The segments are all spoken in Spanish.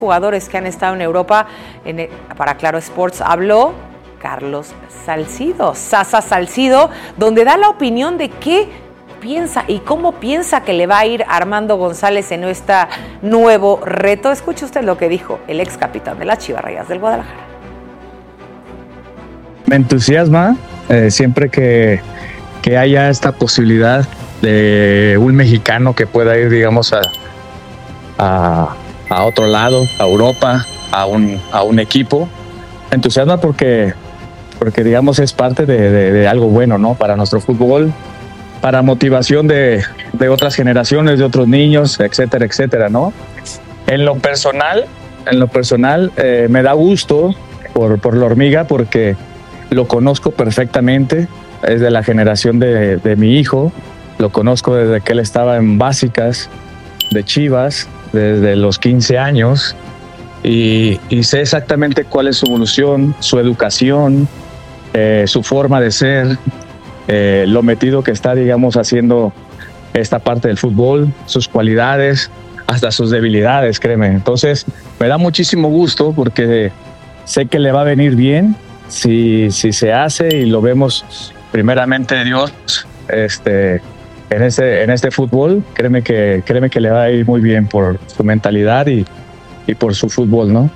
jugadores que han estado en Europa. Para Claro Sports habló Carlos Salcido, Sasa Salcido, donde da la opinión de qué piensa y cómo piensa que le va a ir a Armando González en este nuevo reto. Escuche usted lo que dijo el ex capitán de las Chivas Rayadas del Guadalajara. Me entusiasma siempre que haya esta posibilidad de un mexicano que pueda ir, digamos, a otro lado, a Europa, a un equipo. Me entusiasma porque digamos, es parte de algo bueno, ¿no? Para nuestro fútbol, para motivación de otras generaciones, de otros niños, etcétera, etcétera, ¿no? En lo personal, me da gusto por la hormiga porque lo conozco perfectamente. Es de la generación de mi hijo. Lo conozco desde que él estaba en básicas de Chivas, desde los 15 años. Y sé exactamente cuál es su evolución, su educación, su forma de ser, lo metido que está, digamos, haciendo esta parte del fútbol, sus cualidades, hasta sus debilidades, créeme. Entonces, me da muchísimo gusto porque sé que le va a venir bien si se hace y lo vemos primeramente Dios en este fútbol. Créeme que le va a ir muy bien por su mentalidad y por su fútbol, ¿no?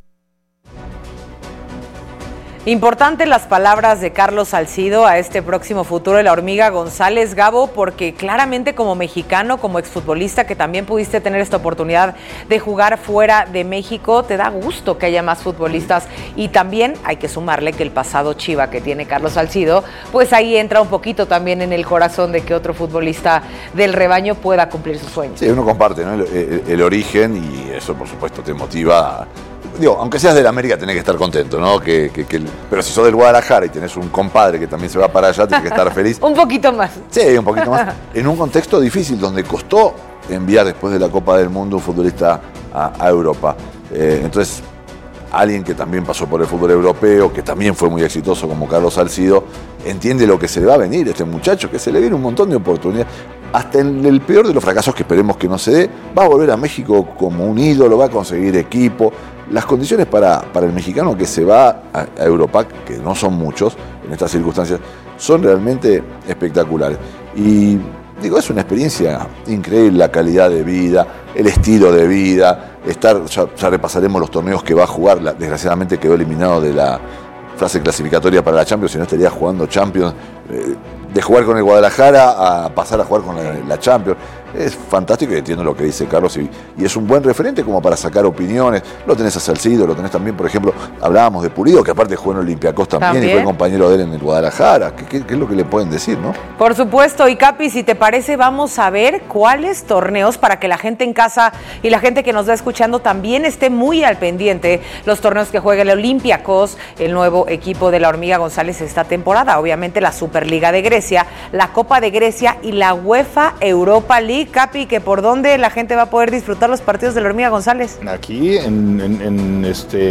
Importantes las palabras de Carlos Salcido a este próximo futuro de la Hormiga González, Gabo, porque claramente como mexicano, como exfutbolista que también pudiste tener esta oportunidad de jugar fuera de México, te da gusto que haya más futbolistas y también hay que sumarle que el pasado Chiva que tiene Carlos Salcido, pues ahí entra un poquito también en el corazón de que otro futbolista del rebaño pueda cumplir sus sueños. Sí, uno comparte, ¿no? el origen y eso por supuesto te motiva. Digo, aunque seas del América tenés que estar contento, ¿no? Pero si sos del Guadalajara y tenés un compadre que también se va para allá, tenés que estar feliz. Un poquito más. Sí, un poquito más. En un contexto difícil donde costó enviar después de la Copa del Mundo un futbolista a Europa. Entonces, alguien que también pasó por el fútbol europeo, que también fue muy exitoso como Carlos Salcido, entiende lo que se le va a venir a este muchacho, que se le viene un montón de oportunidades. Hasta en el peor de los fracasos que esperemos que no se dé, va a volver a México como un ídolo, va a conseguir equipo. Las condiciones para el mexicano que se va a Europa, que no son muchos en estas circunstancias, son realmente espectaculares. Y digo, es una experiencia increíble, la calidad de vida, el estilo de vida, ya repasaremos los torneos que va a jugar. Desgraciadamente quedó eliminado de la fase clasificatoria para la Champions, si no estaría jugando Champions. De jugar con el Guadalajara a pasar a jugar con la Champions. Es fantástico y entiendo lo que dice Carlos y es un buen referente como para sacar opiniones. Lo tenés a Salcido, lo tenés también, por ejemplo, hablábamos de Pulido, que aparte jugó en Olympiacos también y fue compañero de él en el Guadalajara. ¿Qué es lo que le pueden decir, no? Por supuesto, y Capi, si te parece, vamos a ver cuáles torneos para que la gente en casa y la gente que nos va escuchando también esté muy al pendiente. Los torneos que juega el Olympiacos, el nuevo equipo de la Hormiga González esta temporada. Obviamente la Superliga de Grecia, la Copa de Grecia y la UEFA Europa League. Capi, que por dónde la gente va a poder disfrutar los partidos de la Hormiga González. Aquí en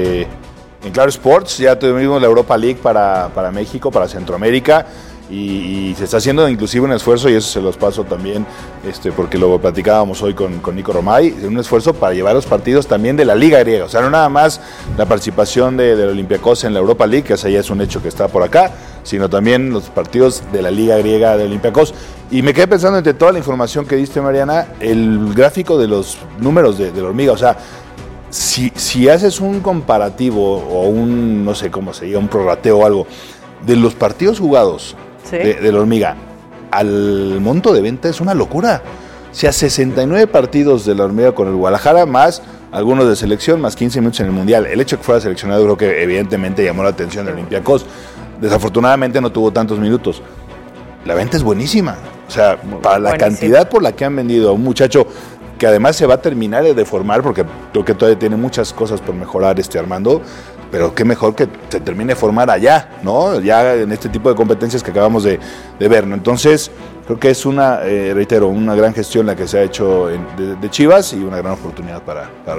Claro Sports ya tuvimos la Europa League para México, para Centroamérica y se está haciendo inclusive un esfuerzo, y eso se los paso también porque lo platicábamos hoy con Nico Romay, un esfuerzo para llevar los partidos también de la Liga Griega, o sea, no nada más la participación del Olympiacos en la Europa League, que esa ya es un hecho que está por acá, sino también los partidos de la Liga Griega de Olympiacos. Y me quedé pensando entre toda la información que diste, Mariana, el gráfico de los números de la Hormiga, o sea, si haces un comparativo o un, no sé cómo se diga, un prorrateo o algo, de los partidos jugados ¿sí? de la Hormiga al monto de venta es una locura. O sea, 69 partidos de la Hormiga con el Guadalajara, más algunos de selección, más 15 minutos en el Mundial. El hecho de que fuera seleccionado creo que evidentemente llamó la atención de Olympiacos. Desafortunadamente no tuvo tantos minutos. La venta es buenísima. O sea, para la cantidad por la que han vendido a un muchacho que además se va a terminar de formar, porque creo que todavía tiene muchas cosas por mejorar Armando, pero qué mejor que se termine de formar allá, ¿no? Ya en este tipo de competencias que acabamos de ver, ¿no? Entonces, creo que es reitero, una gran gestión la que se ha hecho de Chivas y una gran oportunidad para Armando.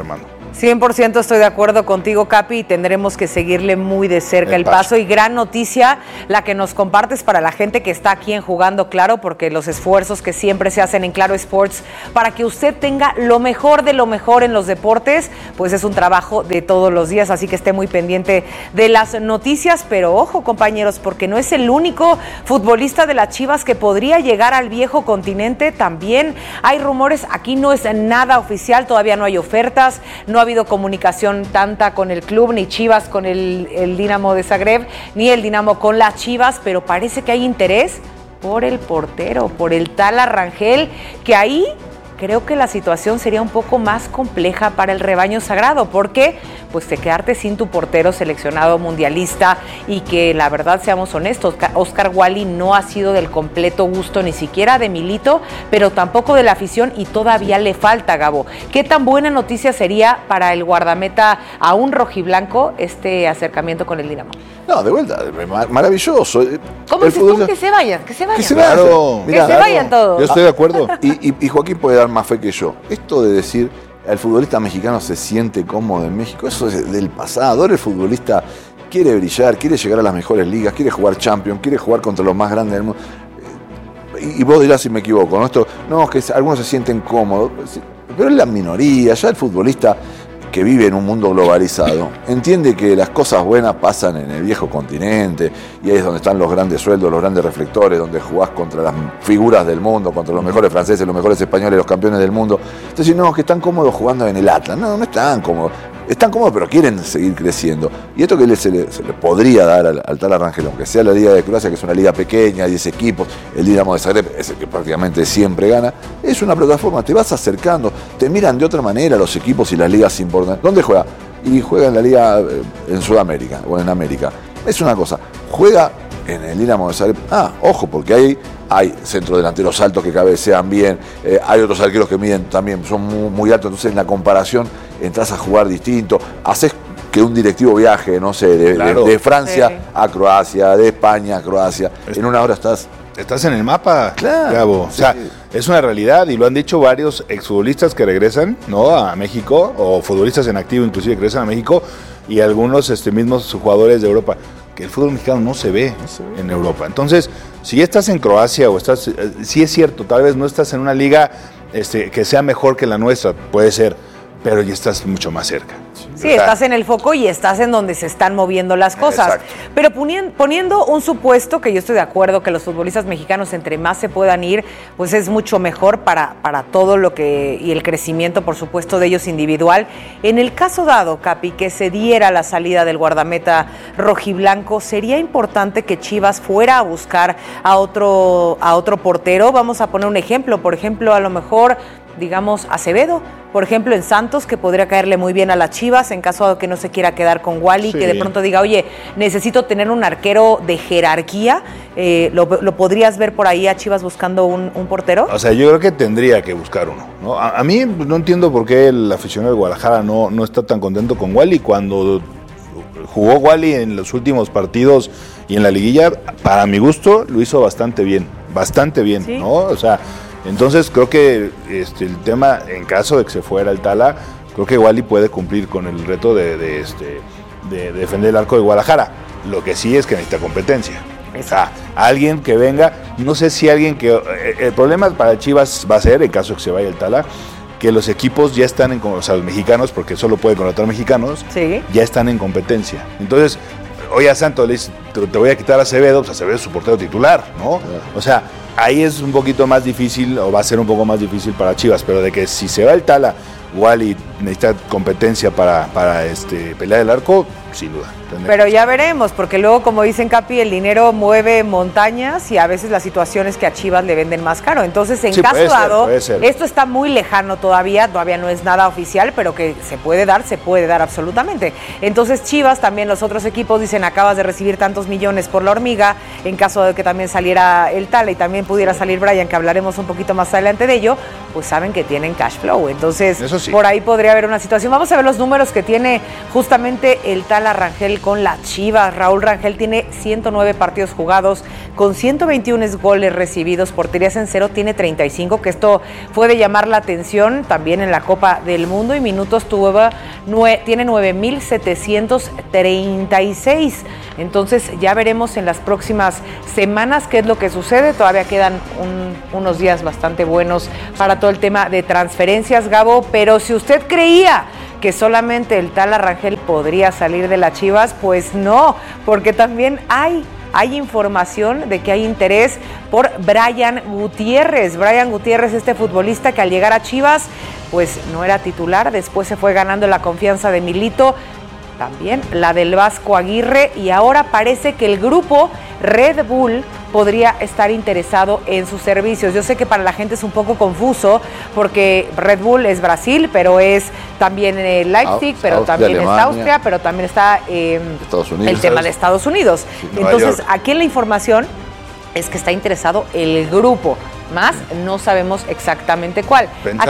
100% estoy de acuerdo contigo, Capi, y tendremos que seguirle muy de cerca el paso. Y gran noticia la que nos compartes para la gente que está aquí en Jugando Claro, porque los esfuerzos que siempre se hacen en Claro Sports para que usted tenga lo mejor de lo mejor en los deportes, pues es un trabajo de todos los días, así que esté muy pendiente de las noticias. Pero ojo, compañeros, porque no es el único futbolista de las Chivas que podría llegar al viejo continente. También hay rumores, aquí no es nada oficial, todavía no hay ofertas, no ha habido comunicación tanta con el club, ni Chivas con el Dinamo de Zagreb, ni el Dinamo con las Chivas, pero parece que hay interés por el portero, por el Tala Rangel, que ahí creo que la situación sería un poco más compleja para el rebaño sagrado, porque pues te quedarte sin tu portero seleccionado mundialista y que la verdad, seamos honestos, Oscar Wally no ha sido del completo gusto ni siquiera de Milito, pero tampoco de la afición y todavía le falta, Gabo. ¿Qué tan buena noticia sería para el guardameta aún rojiblanco este acercamiento con el Dinamo? No, de vuelta, maravilloso. ¿Cómo dices tú? Que se vayan, que se vayan. Que se vayan, claro, que se vayan todos. Yo estoy de acuerdo. Y Joaquín puede dar más fe que yo. Esto de decir, el futbolista mexicano se siente cómodo en México, eso es del pasado. Ahora el futbolista quiere brillar, quiere llegar a las mejores ligas, quiere jugar Champions, quiere jugar contra los más grandes del mundo. Y vos dirás si me equivoco, ¿no? No, que algunos se sienten cómodos, pero es la minoría. Ya el futbolista que vive en un mundo globalizado entiende que las cosas buenas pasan en el viejo continente, y ahí es donde están los grandes sueldos, los grandes reflectores, donde jugás contra las figuras del mundo, contra los mejores franceses, los mejores españoles, los campeones del mundo. Entonces, no, que están cómodos jugando en el Atlas. No, no están cómodos. Están cómodos, pero quieren seguir creciendo. Y esto que se le podría dar al Tala Rangel, aunque sea la Liga de Croacia, que es una liga pequeña, 10 equipos, el Dinamo de Zagreb es el que prácticamente siempre gana, es una plataforma, te vas acercando, te miran de otra manera los equipos y las ligas importantes. ¿Dónde juega? Y juega en la liga en Sudamérica o en América. Es una cosa, juega en el Dinamo de Zagreb. Ojo, porque hay centrodelanteros altos que cabecean bien, hay otros arqueros que miden también, son muy altos, entonces en la comparación entras a jugar distinto, haces que un directivo viaje, no sé, de Francia a Croacia, de España a Croacia, en una hora estás en el mapa, claro, Gabo. O sea, es una realidad y lo han dicho varios exfutbolistas que regresan, ¿no?, a México, o futbolistas en activo inclusive que regresan a México, y algunos mismos jugadores de Europa, que el fútbol mexicano no se ve en Europa. Entonces, si estás en Croacia o estás, sí es cierto, tal vez no estás en una liga que sea mejor que la nuestra, puede ser, pero ya estás mucho más cerca. Sí, estás en el foco y estás en donde se están moviendo las cosas. Exacto. Pero poniendo un supuesto, que yo estoy de acuerdo que los futbolistas mexicanos entre más se puedan ir, pues es mucho mejor para todo lo que, y el crecimiento, por supuesto, de ellos individual. En el caso dado, Capi, que se diera la salida del guardameta rojiblanco, ¿sería importante que Chivas fuera a buscar a otro portero? Vamos a poner un ejemplo, por ejemplo, a lo mejor, digamos, Acevedo, por ejemplo, en Santos, que podría caerle muy bien a las Chivas en caso de que no se quiera quedar con Wally, que de pronto diga, oye, necesito tener un arquero de jerarquía. ¿Lo podrías ver por ahí a Chivas buscando un portero? O sea, yo creo que tendría que buscar uno, ¿no? A mí no entiendo por qué el aficionado de Guadalajara no está tan contento con Wally. Cuando jugó Wally en los últimos partidos y en la liguilla, para mi gusto, lo hizo bastante bien, ¿sí? ¿No? O sea, entonces creo que el tema, en caso de que se fuera el Tala, creo que Wally puede cumplir con el reto de defender el arco de Guadalajara. Lo que sí es que necesita competencia. O sea, alguien que venga, no sé si alguien que... El problema para Chivas va a ser, en caso de que se vaya el Tala, que los equipos ya están o sea, los mexicanos, porque solo puede contratar mexicanos, ya están en competencia. Entonces, oye, a Santos le dice, te voy a quitar a Acevedo, pues Acevedo es su portero titular, ¿no? O sea, ahí es un poquito más difícil, o va a ser un poco más difícil para Chivas, pero de que si se va el Tala, Wally necesita competencia para pelear el arco, sin duda. Pero ya veremos, porque luego, como dicen, Capi, el dinero mueve montañas y a veces la situación es que a Chivas le venden más caro. Entonces, en caso dado, esto está muy lejano todavía no es nada oficial, pero que se puede dar absolutamente. Entonces, Chivas, también los otros equipos dicen, acabas de recibir tantos millones por la hormiga, en caso de que también saliera el Tala y también pudiera salir Brian, que hablaremos un poquito más adelante de ello, pues saben que tienen cash flow. Entonces, sí. Por ahí podría haber una situación. Vamos a ver los números que tiene justamente el Tala Rangel con las Chivas. Raúl Rangel tiene 109 partidos jugados con 121 goles recibidos, porterías en cero, tiene 35, que esto fue de llamar la atención también en la Copa del Mundo, y minutos tiene 9,736. Entonces ya veremos en las próximas semanas qué es lo que sucede. Todavía quedan unos días bastante buenos para todo el tema de transferencias, Gabo, pero si usted creía que solamente el Tala Rangel podría salir de las Chivas, pues no, porque también hay información de que hay interés por Brian Gutiérrez. Brian Gutiérrez, este futbolista que al llegar a Chivas, pues no era titular, después se fue ganando la confianza de Milito, también la del Vasco Aguirre, y ahora parece que el grupo Red Bull podría estar interesado en sus servicios. Yo sé que para la gente es un poco confuso, porque Red Bull es Brasil, pero es también Leipzig, pero también Alemania, es Austria, pero también está Estados Unidos, el tema de Estados Unidos. Sí, entonces, aquí en la información es que está interesado el grupo, más no sabemos exactamente cuál.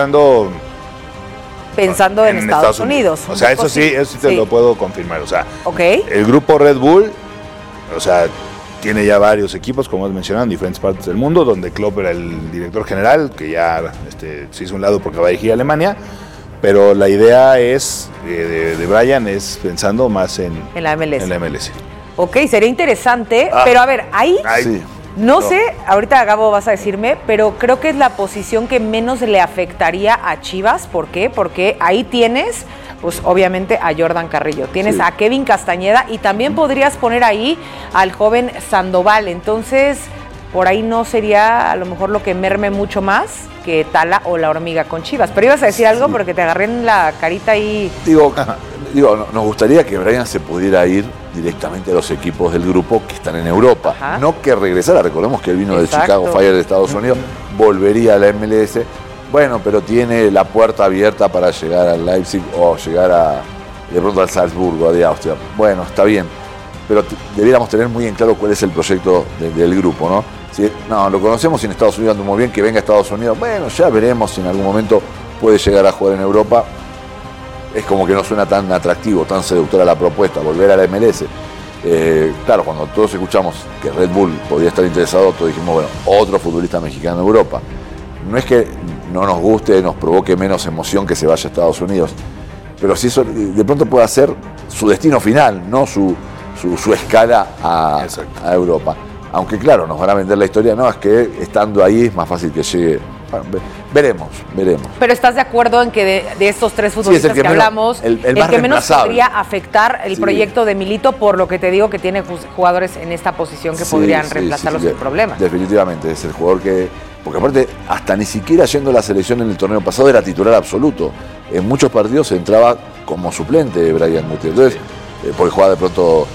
Pensando en Estados Unidos. O sea, eso sí te lo puedo confirmar. O sea, okay. El grupo Red Bull, o sea, tiene ya varios equipos, como mencionaban, en diferentes partes del mundo, donde Klopp era el director general, que ya se hizo un lado porque va a dirigir a Alemania, pero la idea es de Brian es pensando más en la MLS. En la MLS. Ok, sería interesante, pero a ver, ahí... Sí. No sé, ahorita Gabo vas a decirme, pero creo que es la posición que menos le afectaría a Chivas. ¿Por qué? Porque ahí tienes, pues obviamente a Jordan Carrillo, tienes a Kevin Castañeda y también podrías poner ahí al joven Sandoval. Entonces, por ahí no sería a lo mejor lo que merme mucho más que Tala o la Hormiga con Chivas. Pero ibas a decir algo porque te agarré en la carita y... Digo, nos gustaría que Brian se pudiera ir directamente a los equipos del grupo que están en Europa. Ajá. No que regresara, recordemos que él vino de Chicago Fire de Estados Unidos, volvería a la MLS, bueno, pero tiene la puerta abierta para llegar al Leipzig o llegar de pronto al Salzburgo de Austria. Bueno, está bien, pero debiéramos tener muy en claro cuál es el proyecto del grupo, ¿no? Si, no, lo conocemos y en Estados Unidos anda muy bien, que venga a Estados Unidos, bueno, ya veremos si en algún momento puede llegar a jugar en Europa. Es como que no suena tan atractivo, tan seductora la propuesta, volver a la MLS. Claro, cuando todos escuchamos que Red Bull podía estar interesado, todos dijimos, bueno, otro futbolista mexicano en Europa. No es que no nos guste, nos provoque menos emoción que se vaya a Estados Unidos, pero si eso de pronto puede ser su destino final, no su escala a Europa. Aunque claro, nos van a vender la historia, no, es que estando ahí es más fácil que llegue. Bueno, veremos. Pero ¿estás de acuerdo en que de estos tres futbolistas que hablamos, el que menos podría afectar el proyecto de Milito, por lo que te digo que tiene jugadores en esta posición que podrían reemplazarlos sin problemas? Definitivamente, es el jugador que... Porque aparte, hasta ni siquiera yendo a la selección en el torneo pasado era titular absoluto. En muchos partidos entraba como suplente Brian Gutiérrez. Entonces, porque jugaba de pronto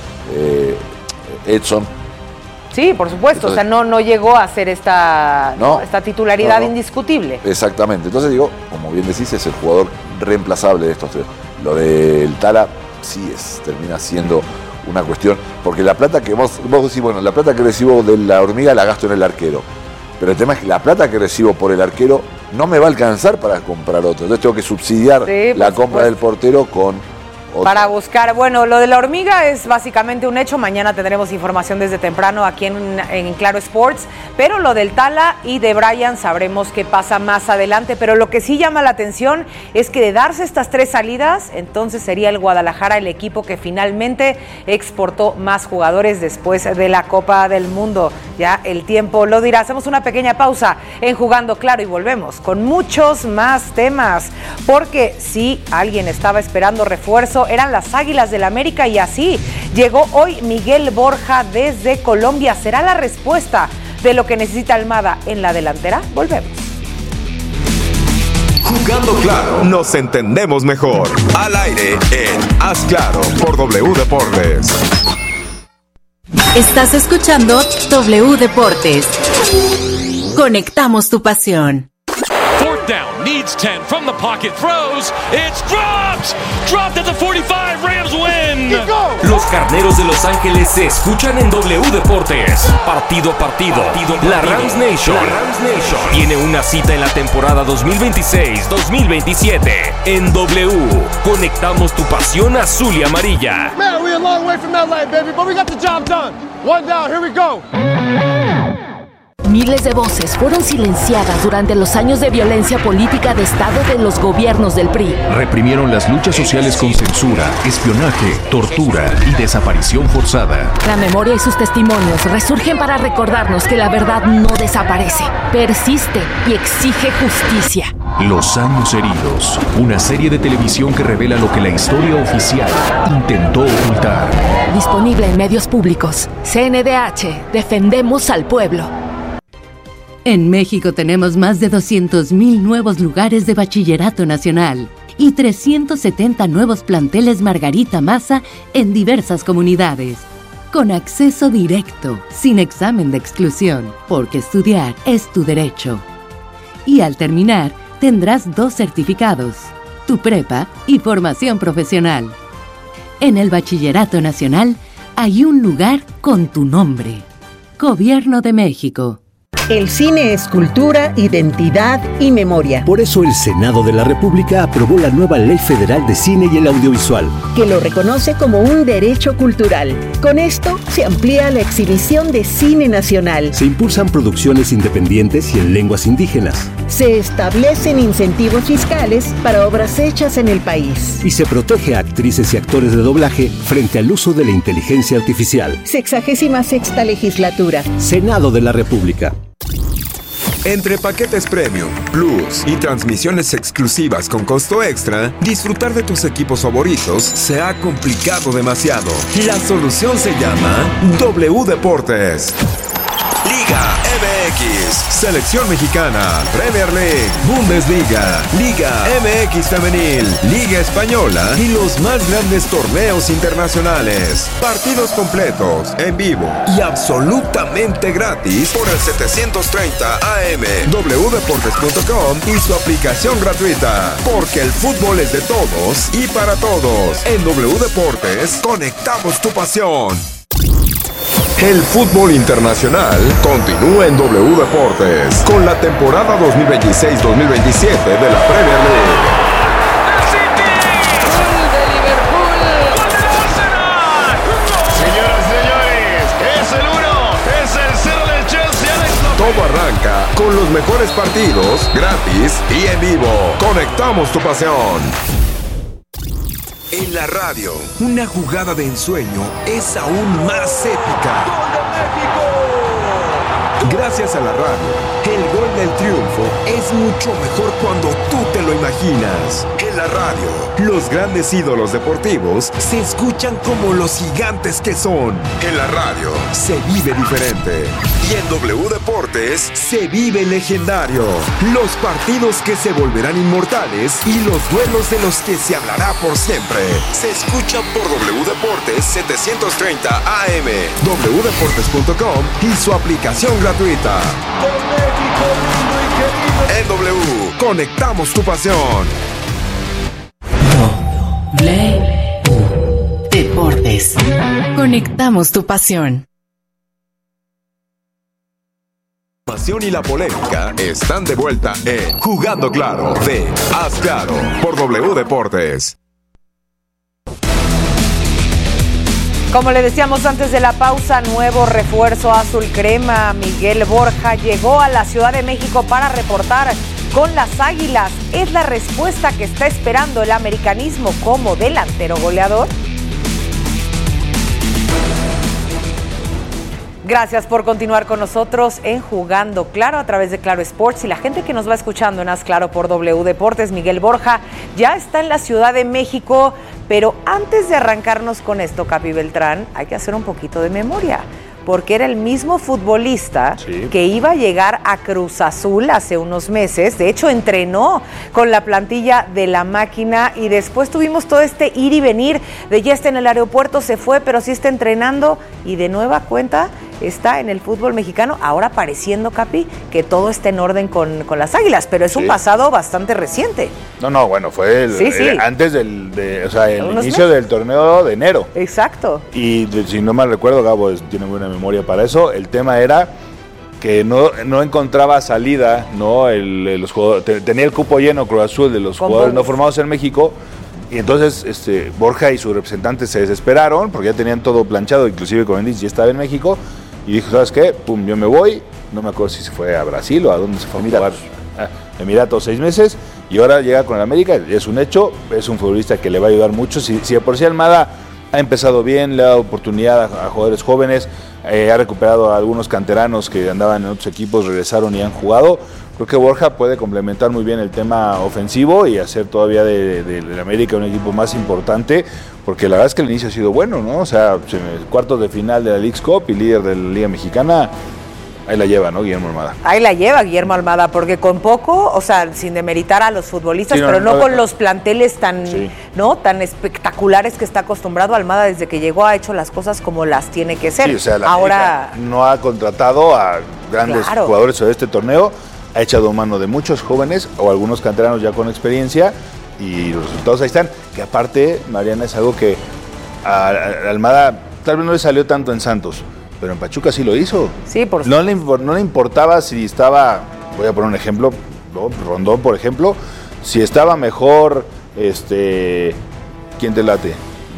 Edson. Sí, por supuesto. Entonces, o sea, no llegó a ser esta titularidad indiscutible. Exactamente. Entonces digo, como bien decís, es el jugador reemplazable de estos tres. Lo del Tala sí termina siendo una cuestión, porque la plata que vos decís, bueno, la plata que recibo de la Hormiga la gasto en el arquero. Pero el tema es que la plata que recibo por el arquero no me va a alcanzar para comprar otro. Entonces tengo que subsidiar la compra del portero con... Para buscar, bueno, lo de la Hormiga es básicamente un hecho. Mañana tendremos información desde temprano aquí en Claro Sports, pero lo del Tala y de Brian sabremos qué pasa más adelante. Pero lo que sí llama la atención es que de darse estas tres salidas, entonces sería el Guadalajara el equipo que finalmente exportó más jugadores después de la Copa del Mundo. Ya el tiempo lo dirá. Hacemos una pequeña pausa en Jugando Claro y volvemos con muchos más temas, porque si alguien estaba esperando refuerzo, eran las Águilas del América, y así llegó hoy Miguel Borja desde Colombia. ¿Será la respuesta de lo que necesita Almada en la delantera? Volvemos. Jugando Claro, nos entendemos mejor. Al aire en Haz Claro por W Deportes. Estás escuchando W Deportes. Conectamos tu pasión. Fourth down, needs 10 from the pocket, throws, it's dropped at the 45, Rams win. Los Los Carneros de Los Ángeles se escuchan en W Deportes. Partido a partido. La Rams Nation tiene una cita en la temporada 2026-2027. En W, conectamos tu pasión azul y amarilla. Man, we're a long way from LA, baby, but we got the job done. One down, here we go. Miles de voces fueron silenciadas durante los años de violencia política de Estado de los gobiernos del PRI. Reprimieron las luchas sociales con censura, espionaje, tortura y desaparición forzada. La memoria y sus testimonios resurgen para recordarnos que la verdad no desaparece, persiste y exige justicia. Los años heridos, una serie de televisión que revela lo que la historia oficial intentó ocultar. Disponible en medios públicos. CNDH, defendemos al pueblo. En México tenemos más de 200,000 nuevos lugares de bachillerato nacional y 370 nuevos planteles Margarita Maza en diversas comunidades. Con acceso directo, sin examen de exclusión, porque estudiar es tu derecho. Y al terminar, tendrás 2 certificados, tu prepa y formación profesional. En el Bachillerato Nacional hay un lugar con tu nombre. Gobierno de México. El cine es cultura, identidad y memoria. Por eso el Senado de la República aprobó la nueva Ley Federal de Cine y el Audiovisual, que lo reconoce como un derecho cultural. Con esto se amplía la exhibición de cine nacional. Se impulsan producciones independientes y en lenguas indígenas. Se establecen incentivos fiscales para obras hechas en el país. Y se protege a actrices y actores de doblaje frente al uso de la inteligencia artificial. 66ª legislatura. Senado de la República. Entre paquetes premium, plus y transmisiones exclusivas con costo extra, disfrutar de tus equipos favoritos se ha complicado demasiado. La solución se llama W Deportes. Liga MX, Selección Mexicana, Premier League, Bundesliga, Liga MX Femenil, Liga Española y los más grandes torneos internacionales. Partidos completos, en vivo y absolutamente gratis por el 730 AM, wdeportes.com y su aplicación gratuita. Porque el fútbol es de todos y para todos. En W Deportes, conectamos tu pasión. El fútbol internacional continúa en W Deportes con la temporada 2026-2027 de la Premier League. Señoras y señores, es el 1, es el 0 del Chelsea. Todo arranca con los mejores partidos, gratis y en vivo. Conectamos tu pasión. En la radio, una jugada de ensueño es aún más épica. ¡Gol de México! Gracias a la radio, el gol del triunfo es mucho mejor cuando tú te lo imaginas. En la radio, los grandes ídolos deportivos se escuchan como los gigantes que son. En la radio, se vive diferente. Y en W Deportes, se vive legendario. Los partidos que se volverán inmortales y los duelos de los que se hablará por siempre. Se escuchan por W Deportes 730 AM, wdeportes.com y su aplicación gratuita. En W, conectamos tu pasión. Deportes. Conectamos tu pasión. La pasión y la polémica están de vuelta en Jugando Claro de Haz Claro por W Deportes. Como le decíamos antes de la pausa, nuevo refuerzo azul crema. Miguel Borja llegó a la Ciudad de México para reportar con las Águilas. ¿Es la respuesta que está esperando el americanismo como delantero goleador? Gracias por continuar con nosotros en Jugando Claro a través de Claro Sports y la gente que nos va escuchando en Haz Claro por W Deportes. Miguel Borja ya está en la Ciudad de México, pero antes de arrancarnos con esto, Capi Beltrán, hay que hacer un poquito de memoria, porque era el mismo futbolista que iba a llegar a Cruz Azul hace unos meses. De hecho, entrenó con la plantilla de la Máquina y después tuvimos todo este ir y venir de ya está en el aeropuerto, se fue, pero sí está entrenando y de nueva cuenta está en el fútbol mexicano, ahora pareciendo, Capi, que todo está en orden con las Águilas, pero es un pasado bastante reciente. No, bueno, fue antes el inicio del torneo de enero. Exacto. Y si no mal recuerdo, Gabo tiene buena memoria para eso, el tema era que no encontraba salida, ¿no? Los jugadores, tenía el cupo lleno Cruz Azul de los jugadores no formados en México, y entonces Borja y sus representantes se desesperaron porque ya tenían todo planchado, inclusive con Endis ya estaba en México, y dijo, ¿sabes qué? Pum, yo me voy, no me acuerdo si se fue a Brasil o a dónde se fue a jugar. Emiratos 6 meses, y ahora llega con el América, es un hecho, es un futbolista que le va a ayudar mucho. Si de por sí Almada ha empezado bien, le ha dado oportunidad a jugadores jóvenes, ha recuperado a algunos canteranos que andaban en otros equipos, regresaron y han jugado. Creo que Borja puede complementar muy bien el tema ofensivo y hacer todavía del América un equipo más importante, porque la verdad es que el inicio ha sido bueno, ¿no? O sea, cuartos de final de la Leagues Cup y líder de la Liga Mexicana. Ahí la lleva, ¿no? Guillermo Almada. Ahí la lleva Guillermo Almada, porque con poco, o sea, sin demeritar a los futbolistas, pero no con los planteles tan espectaculares que está acostumbrado Almada desde que llegó, ha hecho las cosas como las tiene que ser. Sí, o sea, ahora no ha contratado a grandes jugadores de este torneo, ha echado mano de muchos jóvenes o algunos canteranos ya con experiencia, y los resultados ahí están, que aparte, Mariana, es algo que a Almada tal vez no le salió tanto en Santos, pero en Pachuca sí lo hizo. Sí, por no le importaba si estaba, voy a poner un ejemplo, ¿no? Rondón, por ejemplo, si estaba mejor, ¿quién te late?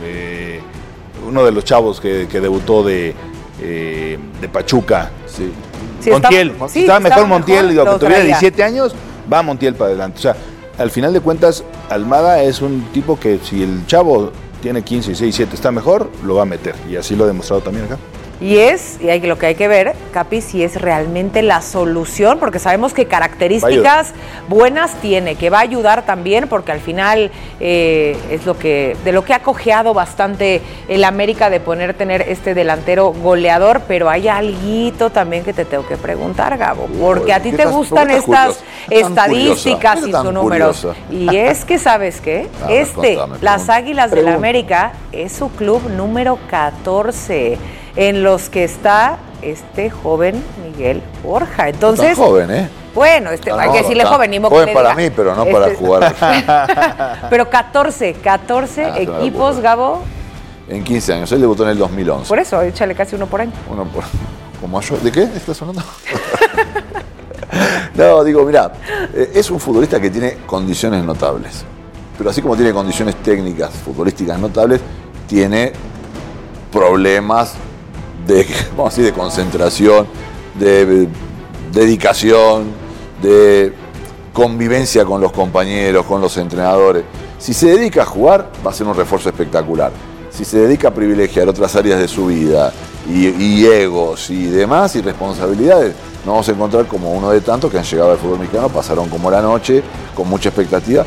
Uno de los chavos que debutó de Pachuca. Sí. Montiel. Si estaba mejor Montiel, digo, que tuviera 17 años, va Montiel para adelante. O sea, al final de cuentas, Almada es un tipo que si el chavo tiene 15, 16, 17, está mejor, lo va a meter. Y así lo ha demostrado también acá. Y lo que hay que ver, Capi, si es realmente la solución, porque sabemos que características buenas tiene, que va a ayudar también, porque al final es de lo que ha cojeado bastante el América de tener este delantero goleador, pero hay alguito también que te tengo que preguntar, Gabo, porque a ti te gustan estas estadísticas y sus números. Y es que, ¿sabes qué? Las Águilas del América es su club número 14. En los que está este joven Miguel Borja. Entonces, no tan joven, Bueno, hay que decirle joven, ni modo joven para mí, pero no para jugar. Pero 14 equipos, Gabo. En 15 años, él debutó en el 2011. Por eso, échale casi uno por año. ¿Como yo? ¿De qué estás sonando? No, digo, mira, es un futbolista que tiene condiciones notables. Pero así como tiene condiciones técnicas, futbolísticas notables, tiene problemas de concentración, de dedicación, de convivencia con los compañeros, con los entrenadores. Si se dedica a jugar, va a ser un refuerzo espectacular. Si se dedica a privilegiar otras áreas de su vida y egos y demás, y responsabilidades, nos vamos a encontrar como uno de tantos que han llegado al fútbol mexicano, pasaron como la noche, con mucha expectativa,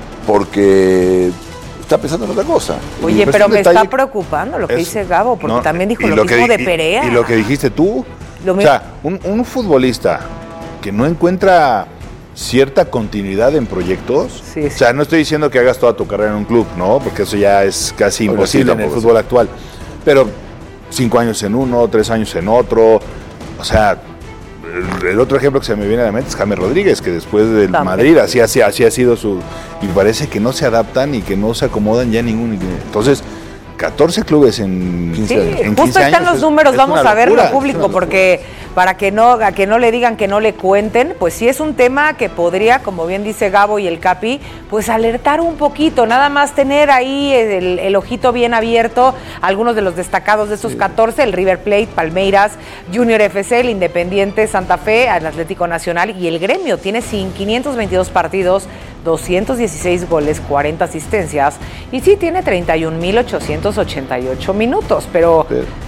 porque está pensando en otra cosa. Oye, pero me está preocupando lo que dice Gabo, porque también dijo lo mismo de Perea. Y lo que dijiste tú, o sea, un futbolista que no encuentra cierta continuidad en proyectos, o sea, no estoy diciendo que hagas toda tu carrera en un club, ¿no? Porque eso ya es casi imposible en el fútbol actual, pero 5 años en uno, 3 años en otro, o sea, el otro ejemplo que se me viene a la mente es James Rodríguez, que después del Madrid así ha sido su... Y parece que no se adaptan y que no se acomodan ya ningún... Entonces, 14 clubes en 15 años. En 15 justo están años los números, vamos a verlo público, porque para que no le digan, que no le cuenten, pues sí es un tema que podría, como bien dice Gabo y el Capi, pues alertar un poquito, nada más tener ahí el ojito bien abierto, algunos de los destacados de esos 14, el River Plate, Palmeiras, Junior FC, el Independiente Santa Fe, el Atlético Nacional y el Gremio. Tiene 522 partidos, 216 goles, 40 asistencias, y sí tiene 31,888 minutos, pero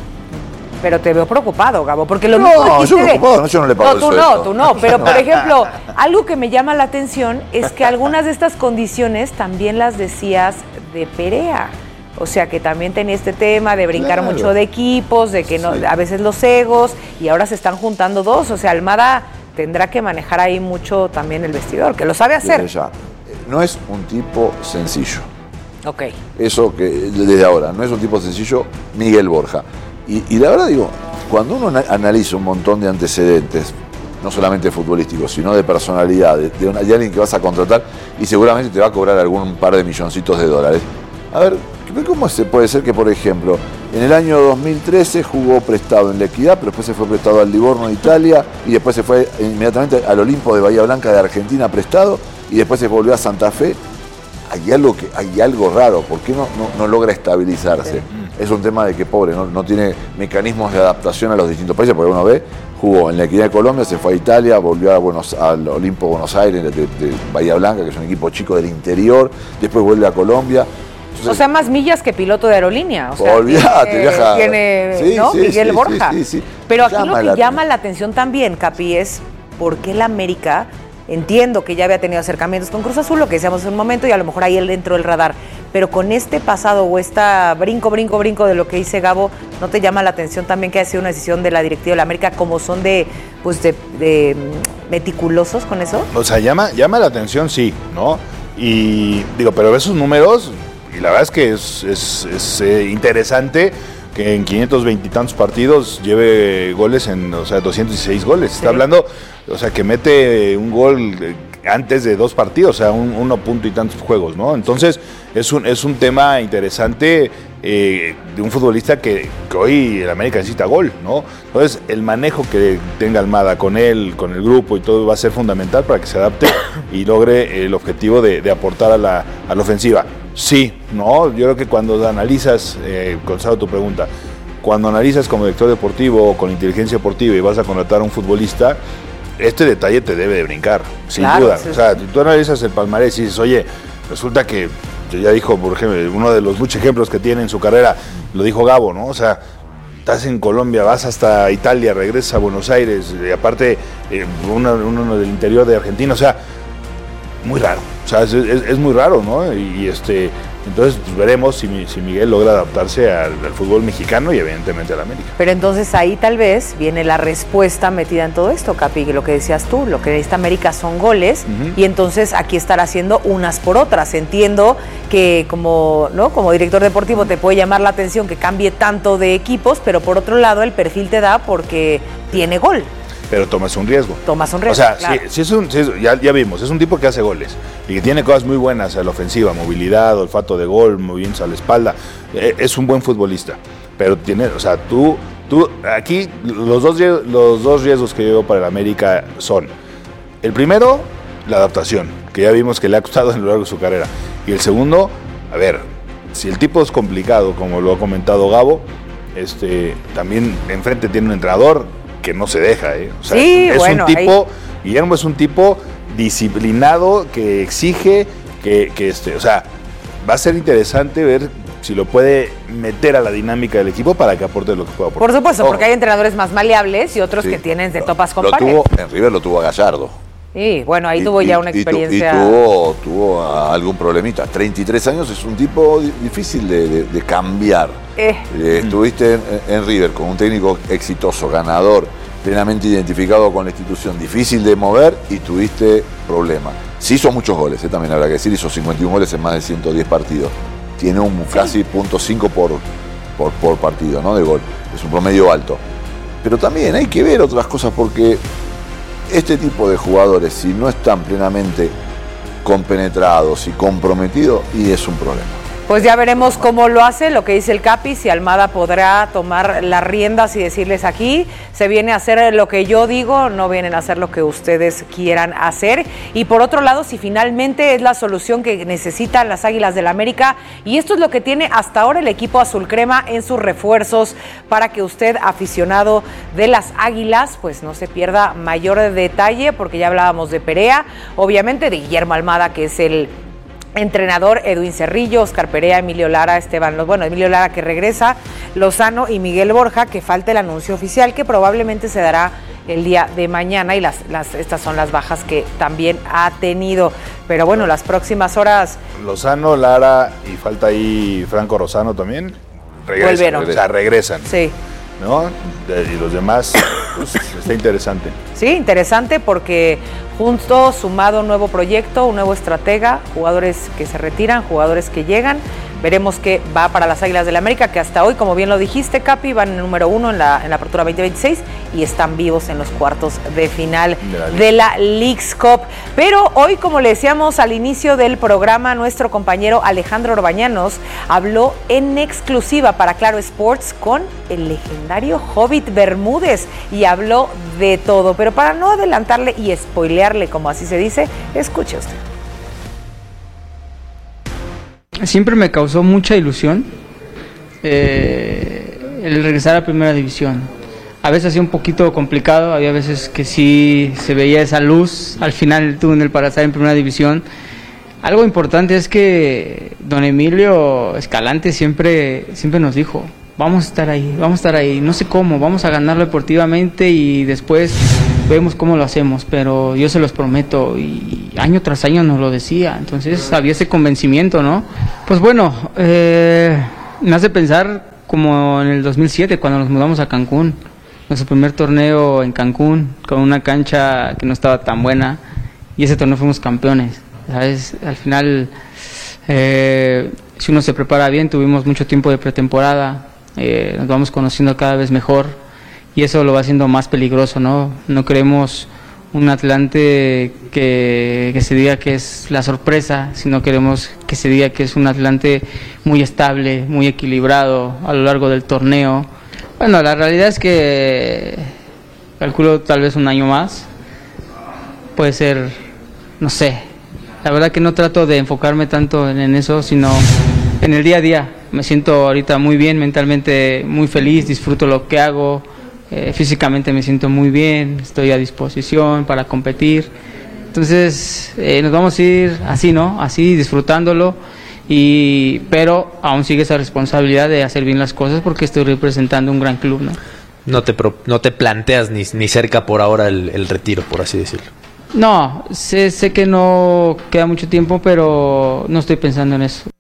te veo preocupado, Gabo, porque lo mismo dijiste yo no le pago tú no, pero por ejemplo, algo que me llama la atención es que algunas de estas condiciones también las decías de Perea. O sea, que también tenía este tema de brincar mucho de equipos, de que no, a veces los egos, y ahora se están juntando dos. O sea, Almada tendrá que manejar ahí mucho también el vestidor, que lo sabe hacer. No es un tipo sencillo. Ok. Eso que desde ahora, no es un tipo sencillo, Miguel Borja. Y la verdad digo, cuando uno analiza un montón de antecedentes, no solamente futbolísticos, sino de personalidad, de alguien que vas a contratar y seguramente te va a cobrar algún par de milloncitos de dólares. A ver, ¿cómo puede ser que, por ejemplo, en el año 2013 jugó prestado en La Equidad, pero después se fue prestado al Livorno de Italia y después se fue inmediatamente al Olimpo de Bahía Blanca de Argentina prestado y después se volvió a Santa Fe? Hay algo raro, ¿por qué no logra estabilizarse? Sí. Es un tema de que pobre, no tiene mecanismos de adaptación a los distintos países, porque uno ve, jugó en La Equidad de Colombia, se fue a Italia, volvió al Olimpo Buenos Aires de Bahía Blanca, que es un equipo chico del interior, después vuelve a Colombia. Entonces, o sea, más millas que piloto de aerolínea. O sea, tiene sí, ¿no? Sí, Miguel Borja. Sí. Pero aquí lo que llama la atención también, Capi, es por qué la América, entiendo que ya había tenido acercamientos con Cruz Azul, lo que decíamos en un momento, y a lo mejor ahí él entró el radar, pero con este pasado o esta brinco de lo que dice Gabo, ¿no te llama la atención también que haya sido una decisión de la directiva de la América, como son de meticulosos con eso? O sea, llama la atención, sí, ¿no? Y digo, pero esos números, y la verdad es que es interesante que en 520 y tantos partidos lleve goles 216 goles. Sí. Está hablando, o sea, que mete un gol antes de 2 partidos, o sea, 1 punto y tantos juegos, ¿no? Entonces, es un tema interesante de un futbolista que hoy el América necesita gol, ¿no? Entonces, el manejo que tenga Almada con él, con el grupo y todo, va a ser fundamental para que se adapte y logre el objetivo de aportar a la ofensiva. Sí, no, yo creo que cuando analizas, Gonzalo, tu pregunta, cuando analizas como director deportivo o con inteligencia deportiva y vas a contratar a un futbolista, este detalle te debe de brincar, sin duda. Sí. O sea, tú analizas el palmarés y dices, oye, resulta que, ya dijo, por ejemplo, uno de los muchos ejemplos que tiene en su carrera, lo dijo Gabo, ¿no? O sea, estás en Colombia, vas hasta Italia, regresas a Buenos Aires, y aparte uno del interior de Argentina, o sea, muy raro. O sea, es muy raro, ¿no? Y entonces pues, veremos si Miguel logra adaptarse al fútbol mexicano y evidentemente al América. Pero entonces ahí tal vez viene la respuesta metida en todo esto, Capi, que lo que decías tú, lo que necesita América son goles, y entonces aquí estará haciendo unas por otras. Entiendo que como director deportivo te puede llamar la atención que cambie tanto de equipos, pero por otro lado el perfil te da porque tiene gol. Pero tomas un riesgo. O sea, claro. ya vimos, es un tipo que hace goles y que tiene cosas muy buenas a la ofensiva, movilidad, olfato de gol, movimientos a la espalda. Es un buen futbolista, pero tiene, o sea, tú aquí los dos riesgos que yo veo para el América son, el primero, la adaptación, que ya vimos que le ha costado a lo largo de su carrera. Y el segundo, a ver, si el tipo es complicado, como lo ha comentado Gabo, también enfrente tiene un entrenador que no se deja, O sea, sí, Guillermo es un tipo disciplinado, que exige, o sea, va a ser interesante ver si lo puede meter a la dinámica del equipo para que aporte lo que pueda aportar. Por supuesto, porque hay entrenadores más maleables y otros que tienen de topas con pared. En River lo tuvo a Gallardo. Sí, bueno, ahí tuvo ya una experiencia. Y tuvo algún problemita. 33 años es un tipo difícil de cambiar. Estuviste en River con un técnico exitoso, ganador, plenamente identificado con la institución, difícil de mover y tuviste problemas. Sí hizo muchos goles, también habrá que decir, hizo 51 goles en más de 110 partidos. Tiene un casi .5 por partido, ¿no? De gol. Es un promedio alto. Pero también hay que ver otras cosas porque este tipo de jugadores, si no están plenamente compenetrados y comprometidos, y es un problema. Pues ya veremos cómo lo hace, lo que dice el Capi, si Almada podrá tomar las riendas y decirles aquí, se viene a hacer lo que yo digo, no vienen a hacer lo que ustedes quieran hacer. Y por otro lado, si finalmente es la solución que necesitan las Águilas del América, y esto es lo que tiene hasta ahora el equipo azul crema en sus refuerzos, para que usted, aficionado de las Águilas, pues no se pierda mayor detalle, porque ya hablábamos de Perea, obviamente de Guillermo Almada, que es el entrenador, Edwin Cerrillo, Oscar Perea, Emilio Lara, Emilio Lara que regresa, Lozano y Miguel Borja, que falta el anuncio oficial que probablemente se dará el día de mañana, y estas son las bajas que también ha tenido, pero bueno, las próximas horas. Lozano, Lara y falta ahí Franco Rosano también, regresan. Sí. ¿No? Y los demás, pues, está interesante. Sí, interesante porque juntos, sumado un nuevo proyecto, un nuevo estratega, jugadores que se retiran, jugadores que llegan, veremos qué va para las Águilas del América, que hasta hoy, como bien lo dijiste, Capi, van en el número 1 en la apertura 2026 y están vivos en los cuartos de final de la Leagues Cup. Pero hoy, como le decíamos al inicio del programa, nuestro compañero Alejandro Orbañanos habló en exclusiva para Claro Sports con el legendario Hobbit Bermúdez y habló de todo. Pero para no adelantarle y spoilearle, como así se dice, escuche usted. Siempre me causó mucha ilusión el regresar a Primera División. A veces hacía un poquito complicado, había veces que sí se veía esa luz al final del túnel para estar en Primera División. Algo importante es que don Emilio Escalante siempre nos dijo, vamos a estar ahí, no sé cómo, vamos a ganarlo deportivamente y después vemos cómo lo hacemos, pero yo se los prometo, y año tras año nos lo decía, entonces había ese convencimiento, ¿no? Pues bueno, me hace pensar como en el 2007 cuando nos mudamos a Cancún, nuestro primer torneo en Cancún, con una cancha que no estaba tan buena, y ese torneo fuimos campeones, ¿sabes? Al final, si uno se prepara bien, tuvimos mucho tiempo de pretemporada, nos vamos conociendo cada vez mejor, y eso lo va haciendo más peligroso, ¿no? No queremos un Atlante que se diga que es la sorpresa, sino queremos que se diga que es un Atlante muy estable, muy equilibrado a lo largo del torneo. Bueno, la realidad es que calculo tal vez un año más, puede ser, no sé, la verdad que no trato de enfocarme tanto en eso, sino en el día a día. Me siento ahorita muy bien, mentalmente muy feliz, disfruto lo que hago, físicamente me siento muy bien, estoy a disposición para competir. Entonces nos vamos a ir así, ¿no? Así, disfrutándolo, pero aún sigue esa responsabilidad de hacer bien las cosas porque estoy representando un gran club, ¿no? No te planteas ni cerca por ahora el retiro, por así decirlo. No, sé que no queda mucho tiempo, pero no estoy pensando en eso.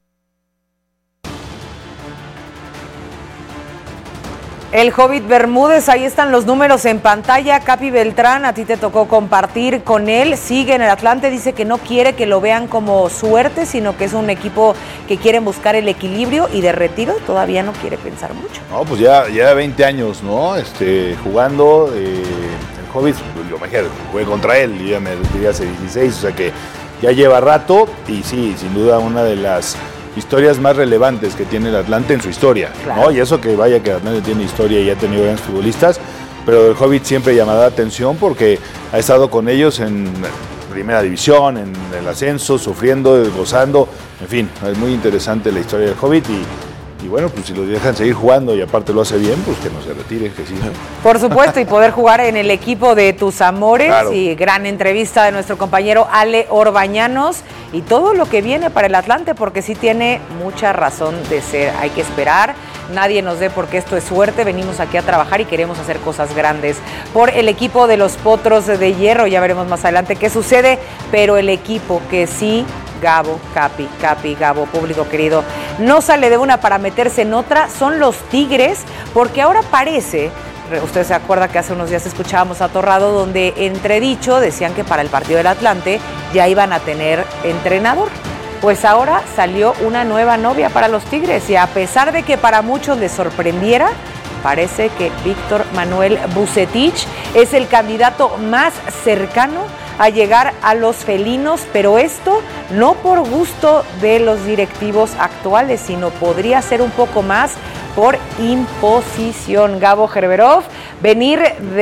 El Hobbit Bermúdez, ahí están los números en pantalla. Capi Beltrán, a ti te tocó compartir con él, sigue en el Atlante, dice que no quiere que lo vean como suerte, sino que es un equipo que quiere buscar el equilibrio, y de retiro todavía no quiere pensar mucho. No, pues ya 20 años, ¿no? Jugando, el Hobbit, yo me imagino, jugué contra él, yo ya me retiré hace 16, o sea que ya lleva rato, y sí, sin duda una de las historias más relevantes que tiene el Atlante en su historia, claro, ¿no? Y eso que vaya que el Atlante tiene historia y ha tenido grandes futbolistas, pero el Hobbit siempre llamará la atención porque ha estado con ellos en Primera División, en el ascenso, sufriendo, gozando, en fin, es muy interesante la historia del Hobbit y bueno, pues si lo dejan seguir jugando y aparte lo hace bien, pues que no se retire, que sí. Por supuesto, y poder jugar en el equipo de tus amores, claro. Y gran entrevista de nuestro compañero Ale Orbañanos y todo lo que viene para el Atlante, porque sí tiene mucha razón de ser. Hay que esperar, nadie nos dé porque esto es suerte, venimos aquí a trabajar y queremos hacer cosas grandes por el equipo de los Potros de Hierro. Ya veremos más adelante qué sucede, pero el equipo que sí, Gabo, Capi, Gabo, público querido, no sale de una para meterse en otra, son los Tigres, porque ahora parece, usted se acuerda que hace unos días escuchábamos a Torrado, donde entredicho decían que para el partido del Atlante ya iban a tener entrenador. Pues ahora salió una nueva novia para los Tigres, y a pesar de que para muchos les sorprendiera, parece que Víctor Manuel Vucetich es el candidato más cercano a llegar a los felinos, pero esto no por gusto de los directivos actuales, sino podría ser un poco más por imposición. Gabo Gerberov, venir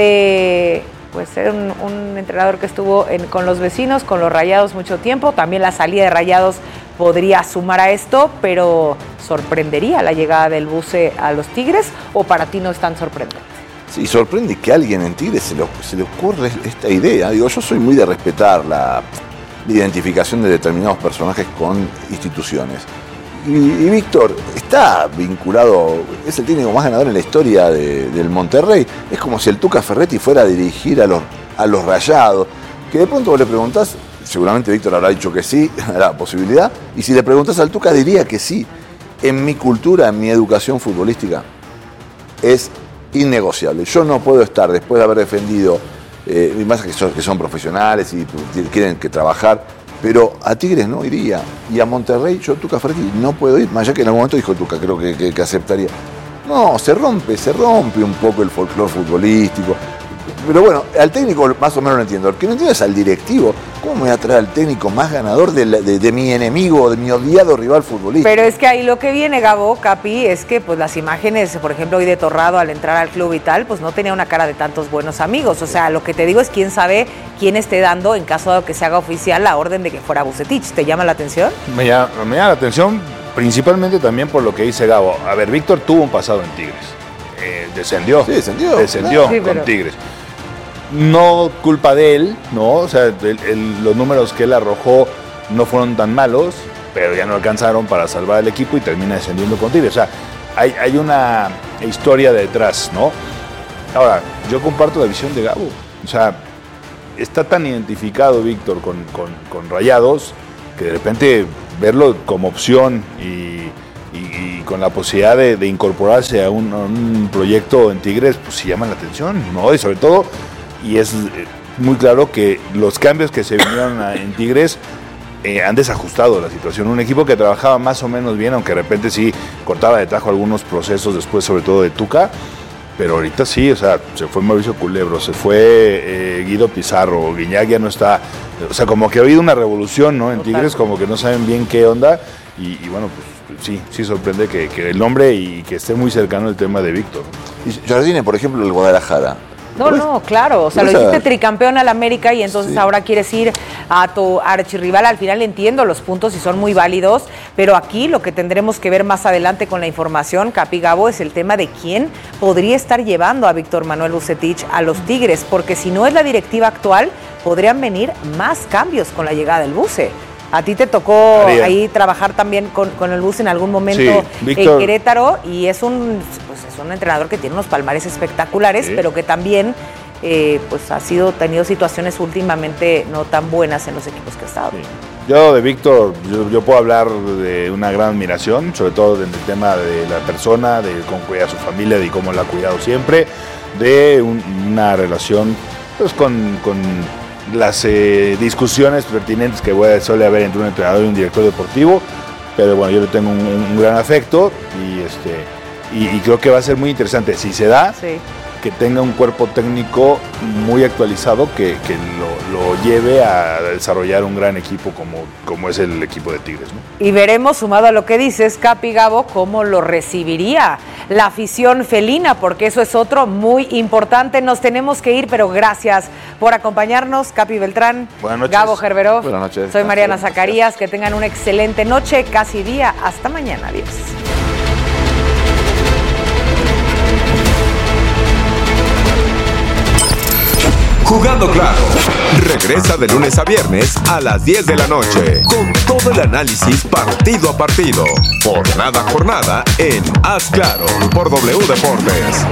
de ser un entrenador que estuvo con los vecinos, con los Rayados mucho tiempo, también la salida de Rayados podría sumar a esto, pero ¿sorprendería la llegada del Buce a los Tigres o para ti no es tan sorprendente? Sí, sorprende que a alguien en Tigres se le ocurre esta idea. Digo, yo soy muy de respetar la identificación de determinados personajes con instituciones. Y Víctor está vinculado, es el técnico más ganador en la historia del Monterrey. Es como si el Tuca Ferretti fuera a dirigir a los Rayados. Que de pronto vos le preguntás, seguramente Víctor habrá dicho que sí, la posibilidad. Y si le preguntás al Tuca, diría que sí. En mi cultura, en mi educación futbolística, es innegociable. Yo no puedo estar, después de haber defendido, más que son profesionales y quieren que trabajar, pero a Tigres no iría. Y a Monterrey, yo Tuca Ferretti no puedo ir, más allá que en algún momento dijo Tuca, creo que aceptaría. No, se rompe un poco el folclore futbolístico. Pero bueno, al técnico más o menos lo entiendo. Lo que no entiendo es al directivo. ¿Cómo me voy a traer al técnico más ganador de mi enemigo, de mi odiado rival futbolístico? Pero es que ahí lo que viene, Gabo, Capi, es que pues las imágenes, por ejemplo, hoy de Torrado al entrar al club y tal, pues no tenía una cara de tantos buenos amigos. O sea, lo que te digo es quién sabe quién esté dando, en caso de que se haga oficial, la orden de que fuera Vucetich. ¿Te llama la atención? Me llama la atención principalmente también por lo que dice Gabo. A ver, Víctor tuvo un pasado en Tigres. Descendió. Sí, descendió sí, con Tigres. No culpa de él, ¿no? O sea, los números que él arrojó no fueron tan malos, pero ya no alcanzaron para salvar al equipo y termina descendiendo con Tigres. O sea, hay una historia detrás, ¿no? Ahora, yo comparto la visión de Gabo. O sea, está tan identificado Víctor con Rayados que de repente verlo como opción y con la posibilidad de incorporarse a un proyecto en Tigres, pues sí llama la atención, ¿no? Y sobre todo, y es muy claro que los cambios que se vinieron en Tigres han desajustado la situación. Un equipo que trabajaba más o menos bien, aunque de repente sí cortaba de tajo algunos procesos después, sobre todo de Tuca, pero ahorita sí, o sea, se fue Mauricio Culebro, se fue Guido Pizarro, Guiñac ya no está, o sea, como que ha habido una revolución, ¿no? En Tigres, como que no saben bien qué onda, y bueno, pues sí sorprende que el nombre y que esté muy cercano el tema de Víctor. Y Jardine, por ejemplo, el Guadalajara. No, claro, o sea, lo hiciste tricampeón al América y entonces ahora quieres ir a tu archirrival. Al final entiendo los puntos y son muy válidos, pero aquí lo que tendremos que ver más adelante con la información, Capi, Gabo, es el tema de quién podría estar llevando a Víctor Manuel Vucetich a los Tigres, porque si no es la directiva actual, podrían venir más cambios con la llegada del Buce. A ti te tocó ahí trabajar también con el Buce en algún momento en Querétaro y es un entrenador que tiene unos palmares espectaculares, pero que también pues ha tenido situaciones últimamente no tan buenas en los equipos que ha estado. Yo de Víctor, yo puedo hablar de una gran admiración, sobre todo en el tema de la persona, de cómo cuida a su familia, de cómo la ha cuidado siempre, de una relación pues con las discusiones pertinentes que suele haber entre un entrenador y un director deportivo, pero bueno, yo le tengo un gran afecto y creo que va a ser muy interesante, si se da, que tenga un cuerpo técnico muy actualizado que lo lleve a desarrollar un gran equipo como es el equipo de Tigres, ¿no? Y veremos, sumado a lo que dices, Capi, Gabo, cómo lo recibiría la afición felina, porque eso es otro muy importante. Nos tenemos que ir, pero gracias por acompañarnos, Capi Beltrán, Gabo Gerberov. Buenas noches. Soy Mariana Zacarías, que tengan una excelente noche, casi día. Hasta mañana, adiós. Jugando Claro, regresa de lunes a viernes a las 10 de la noche, con todo el análisis partido a partido, jornada a jornada en Haz Claro, por W Deportes.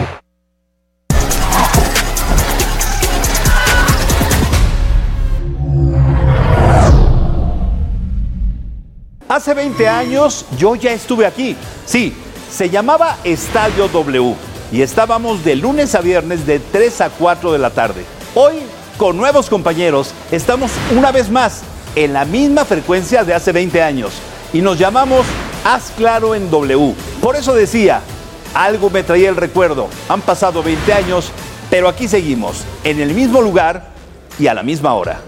Hace 20 años yo ya estuve aquí. Sí, se llamaba Estadio W y estábamos de lunes a viernes de 3 a 4 de la tarde. Hoy, con nuevos compañeros, estamos una vez más en la misma frecuencia de hace 20 años y nos llamamos Haz Claro en W. Por eso decía, algo me traía el recuerdo. Han pasado 20 años, pero aquí seguimos, en el mismo lugar y a la misma hora.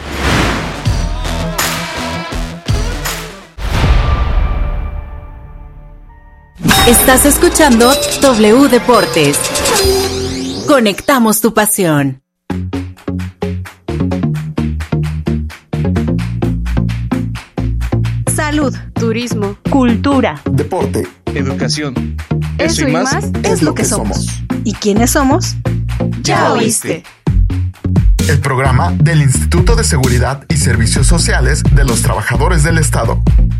Estás escuchando W Deportes. Conectamos tu pasión. Salud, turismo, cultura, deporte, educación. Eso y más es lo que somos. ¿Y quiénes somos? Ya oíste. El programa del Instituto de Seguridad y Servicios Sociales de los Trabajadores del Estado.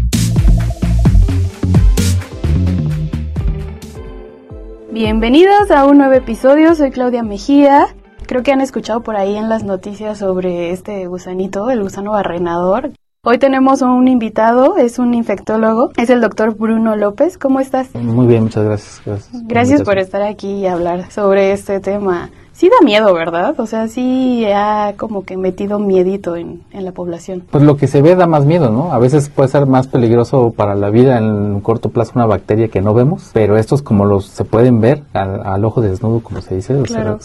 Bienvenidos a un nuevo episodio, soy Claudia Mejía. Creo que han escuchado por ahí en las noticias sobre este gusanito, el gusano barrenador. Hoy tenemos un invitado, es un infectólogo, es el doctor Bruno López. ¿Cómo estás? Muy bien, muchas gracias. Gracias por estar aquí y hablar sobre este tema sí da miedo, ¿verdad? O sea, sí ha como que metido miedito en la población. Pues lo que se ve da más miedo, ¿no? A veces puede ser más peligroso para la vida en un corto plazo una bacteria que no vemos, pero estos como se pueden ver al ojo desnudo, como se dice, claro.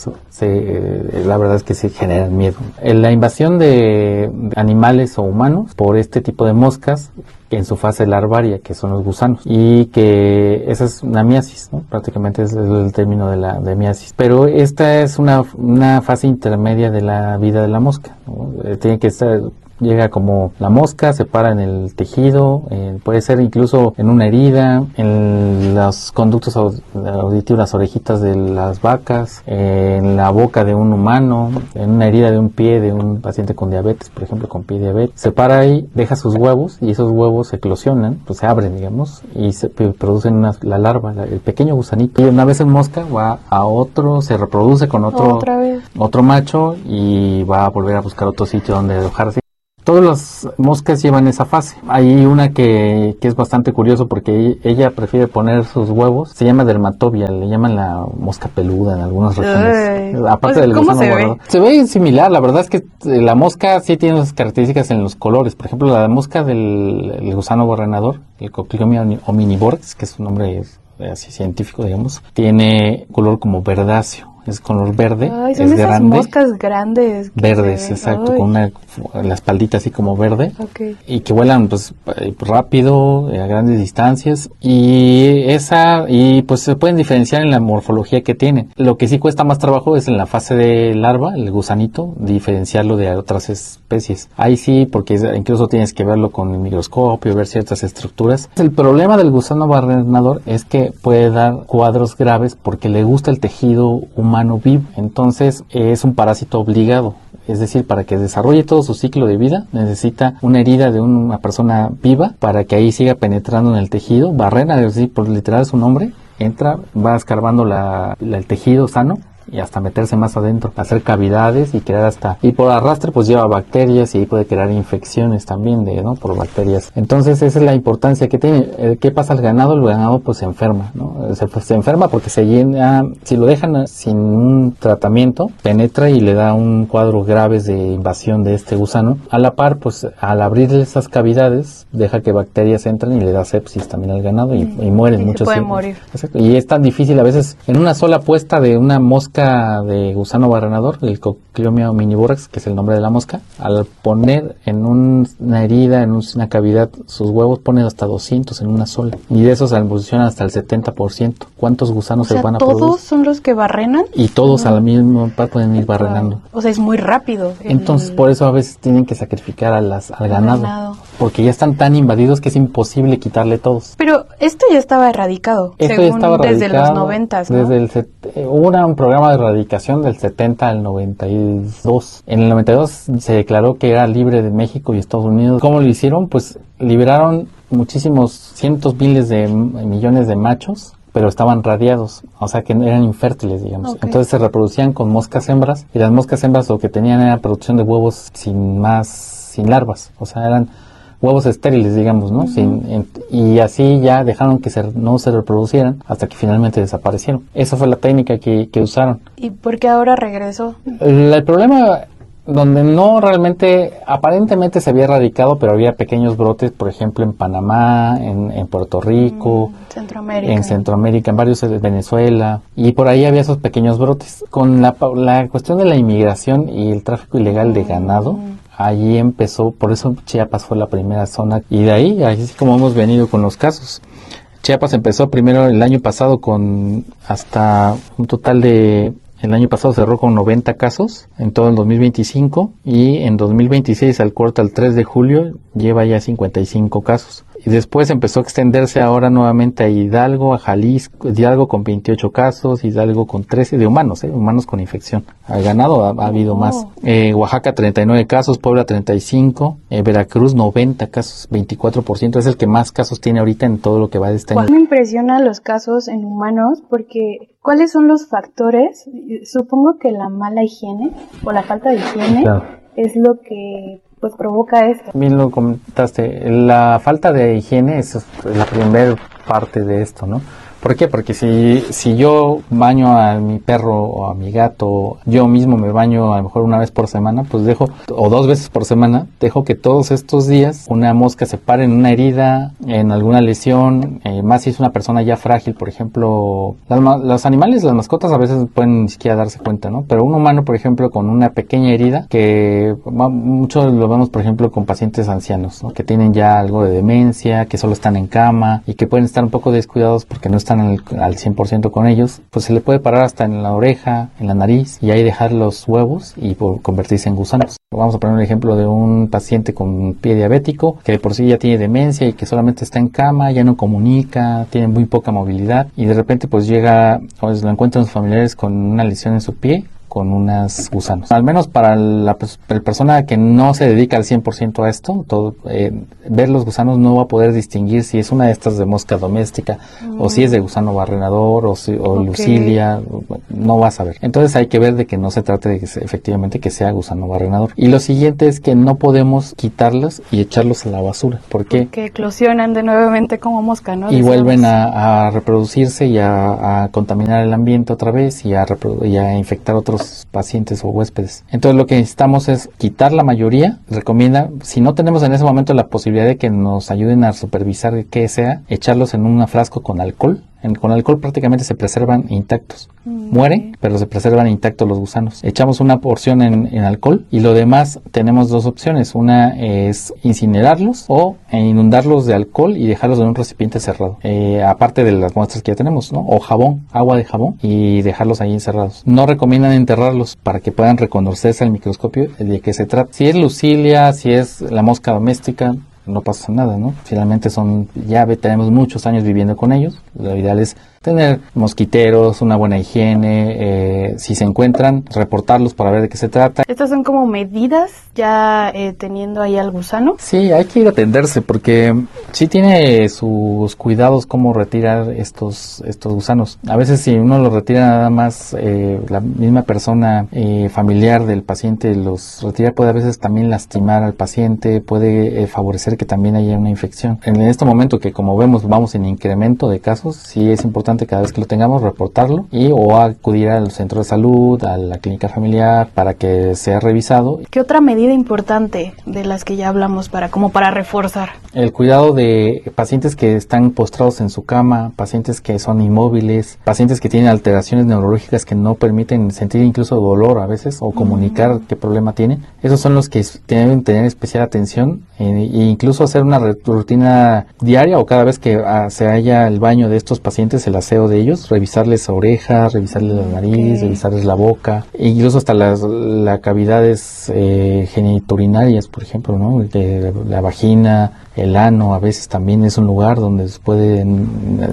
La verdad es que sí generan miedo. La invasión de animales o humanos por este tipo de moscas en su fase larvaria, que son los gusanos, y que esa es una miasis, ¿no? Prácticamente es el término de miasis, pero esta es una fase intermedia de la vida de la mosca, ¿no? Tiene que estar, llega como la mosca, se para en el tejido, puede ser incluso en una herida, en los conductos auditivos, las orejitas de las vacas, en la boca de un humano, en una herida de un pie de un paciente con diabetes, por ejemplo, con pie diabetes. Se para ahí, deja sus huevos y esos huevos eclosionan, pues se abren, digamos, y se producen la larva, el pequeño gusanito. Y una vez en mosca va a otro, se reproduce con otro macho y va a volver a buscar otro sitio donde alojarse. Todas las moscas llevan esa fase. Hay una que es bastante curioso porque ella prefiere poner sus huevos. Se llama dermatobia, le llaman la mosca peluda en algunas regiones. Aparte del gusano guardador. Se ve similar, la verdad es que la mosca sí tiene sus características en los colores. Por ejemplo, la mosca del gusano barrenador, el Cocliomia omnivorax, que es un nombre así científico, digamos, tiene color como verdáceo. Es color verde, son es esas grande. Moscas grandes. Verdes, exacto, con la espaldita así como verde. Okay. Y que vuelan pues rápido, a grandes distancias. Y pues se pueden diferenciar en la morfología que tienen. Lo que sí cuesta más trabajo es en la fase de larva, el gusanito, diferenciarlo de otras especies. Ahí sí, porque incluso tienes que verlo con el microscopio, ver ciertas estructuras. El problema del gusano barrenador es que puede dar cuadros graves porque le gusta el tejido humano vivo, entonces es un parásito obligado, es decir, para que desarrolle todo su ciclo de vida necesita una herida de una persona viva para que ahí siga penetrando en el tejido, barrena, es decir, por literal su nombre, entra, va escarbando el tejido sano y hasta meterse más adentro, hacer cavidades y crear y por arrastre pues lleva bacterias y ahí puede crear infecciones también por bacterias. Entonces esa es la importancia que tiene. ¿Qué pasa al ganado? El ganado pues se enferma, ¿no? Se enferma porque se llena, si lo dejan sin un tratamiento, penetra y le da un cuadro grave de invasión de este gusano. A la par, pues al abrir esas cavidades, deja que bacterias entren y le da sepsis también al ganado y mueren muchos. Pueden morir. Exacto. Y es tan difícil a veces en una sola puesta de una mosca de gusano barrenador, el Cocliomia omnivorax, que es el nombre de la mosca, al poner en una herida, en una cavidad, sus huevos ponen hasta 200 en una sola. Y de esos evolucionan hasta el 70%. ¿Cuántos gusanos se van a producir? ¿Todos son los que barrenan? Y todos al mismo par pueden ir barrenando. O sea, es muy rápido. Entonces, por eso a veces tienen que sacrificar al ganado. Porque ya están tan invadidos que es imposible quitarle todos. Pero esto ya estaba erradicado. Desde los 90, ¿no? Hubo un programa de erradicación del 70 al 92. En el 92 se declaró que era libre de México y Estados Unidos. ¿Cómo lo hicieron? Pues liberaron muchísimos cientos miles de millones de machos, pero estaban radiados, o sea que eran infértiles, digamos. Okay. Entonces se reproducían con moscas hembras y las moscas hembras lo que tenían era producción de huevos sin larvas, o sea eran huevos estériles, digamos, ¿no? Y así ya dejaron que no se reproducieran hasta que finalmente desaparecieron. Esa fue la técnica que usaron. ¿Y por qué ahora regresó? El problema donde no realmente, aparentemente se había erradicado, pero había pequeños brotes, por ejemplo, en Panamá, en Puerto Rico, en Centroamérica, en varios de Venezuela, y por ahí había esos pequeños brotes. Con la cuestión de la inmigración y el tráfico ilegal de ganado, allí empezó, por eso Chiapas fue la primera zona, y de ahí, así como hemos venido con los casos. Chiapas empezó primero el año pasado con hasta un total de... El año pasado cerró con 90 casos en todo el 2025 y en 2026 al corte al 3 de julio lleva ya 55 casos. Y después empezó a extenderse ahora nuevamente a Hidalgo, a Jalisco, Hidalgo con 28 casos, Hidalgo con 13 de humanos con infección. Al ganado ha habido más. Oaxaca 39 casos, Puebla 35, Veracruz 90 casos, 24%. Es el que más casos tiene ahorita en todo lo que va de este año. Me impresionan los casos en humanos porque ¿cuáles son los factores? Supongo que la mala higiene o la falta de higiene es lo que pues provoca esto. Bien lo comentaste, la falta de higiene es la primera parte de esto, ¿no? ¿Por qué? Porque si yo baño a mi perro o a mi gato, yo mismo me baño a lo mejor una vez por semana, pues dejo, o 2 veces por semana, dejo que todos estos días una mosca se pare en una herida, en alguna lesión, más si es una persona ya frágil, por ejemplo, los animales, las mascotas a veces pueden ni siquiera darse cuenta, ¿no? Pero un humano, por ejemplo, con una pequeña herida, que mucho lo vemos, por ejemplo, con pacientes ancianos, ¿no? Que tienen ya algo de demencia, que solo están en cama y que pueden estar un poco descuidados porque no están al 100% con ellos, pues se le puede parar hasta en la oreja, en la nariz, y ahí dejar los huevos y convertirse en gusanos. Vamos a poner un ejemplo de un paciente con pie diabético que de por sí ya tiene demencia y que solamente está en cama, ya no comunica, tiene muy poca movilidad y de repente pues llega, o lo encuentran sus familiares con una lesión en su pie, con unos gusanos. Al menos para la persona que no se dedica al 100% a esto, ver los gusanos no va a poder distinguir si es una de estas de mosca doméstica o si es de gusano barrenador o Lucilia, no va a saber. Entonces hay que ver de que no se trate de que efectivamente que sea gusano barrenador. Y lo siguiente es que no podemos quitarlos y echarlos a la basura. ¿Por qué? Porque eclosionan de nuevamente como mosca, ¿no? Y vuelven a reproducirse y a contaminar el ambiente otra vez y a infectar otros pacientes o huéspedes. Entonces lo que necesitamos es quitar la mayoría. Recomienda, si no tenemos en ese momento la posibilidad de que nos ayuden a supervisar qué sea, echarlos en un frasco con alcohol. Con alcohol prácticamente se preservan intactos. Mueren, pero se preservan intactos los gusanos. Echamos una porción en alcohol y lo demás tenemos 2 opciones. Una es incinerarlos o inundarlos de alcohol y dejarlos en un recipiente cerrado. Aparte de las muestras que ya tenemos, ¿no? O jabón, agua de jabón y dejarlos ahí encerrados. No recomiendan enterrarlos para que puedan reconocerse al microscopio de qué se trata. Si es Lucilia, si es la mosca doméstica, no pasa nada, ¿no? Finalmente tenemos muchos años viviendo con ellos. Lo ideal es tener mosquiteros, una buena higiene, si se encuentran, reportarlos para ver de qué se trata. ¿Estas son como medidas ya teniendo ahí al gusano? Sí, hay que ir a atenderse porque sí tiene sus cuidados cómo retirar estos gusanos. A veces si uno los retira nada más, la misma persona familiar del paciente los retira, puede a veces también lastimar al paciente, puede favorecer que también haya una infección. En este momento que como vemos vamos en incremento de casos, sí es importante cada vez que lo tengamos reportarlo o acudir al centro de salud, a la clínica familiar para que sea revisado. ¿Qué otra medida importante de las que ya hablamos para reforzar? El cuidado de pacientes que están postrados en su cama, pacientes que son inmóviles, pacientes que tienen alteraciones neurológicas que no permiten sentir incluso dolor a veces o comunicar qué problema tienen. Esos son los que deben tener especial atención e incluso hacer una rutina diaria o cada vez que se haya el baño de estos pacientes, el aseo de ellos, revisarles orejas, revisarles la nariz, revisarles la boca, e incluso hasta las cavidades genitourinarias, por ejemplo, ¿no? La vagina, el ano, a veces también es un lugar donde se pueden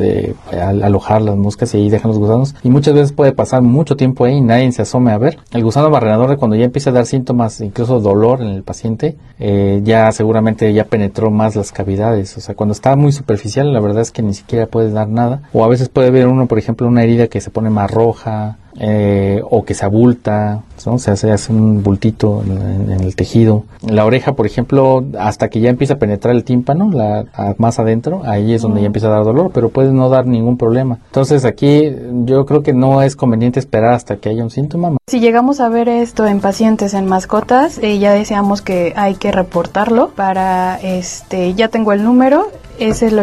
alojar las moscas y ahí dejan los gusanos. Y muchas veces puede pasar mucho tiempo ahí y nadie se asome a ver. El gusano barrenador, cuando ya empieza a dar síntomas, incluso dolor en el paciente, ya seguramente ya penetró más las cavidades. O sea, cuando está muy superficial, la verdad es que ni siquiera puede dar nada. O a veces puede ver uno, por ejemplo, una herida que se pone más roja, o que se abulta, ¿no? Se hace un bultito en el tejido. La oreja, por ejemplo, hasta que ya empieza a penetrar el tímpano, más adentro, ahí es donde ya empieza a dar dolor, pero puede no dar ningún problema. Entonces aquí yo creo que no es conveniente esperar hasta que haya un síntoma. Si llegamos a ver esto en pacientes, en mascotas, ya decíamos que hay que reportarlo para, ya tengo el número, es el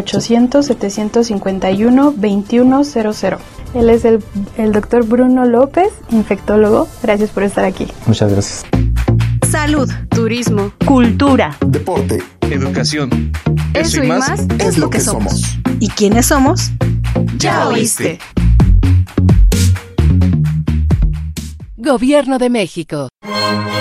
800-751-2100. Él es el doctor Bruno López, infectólogo. Gracias por estar aquí. Muchas gracias. Salud, turismo, cultura, deporte, educación. Eso y más es lo que somos. ¿Y quiénes somos? Ya oíste. Gobierno de México.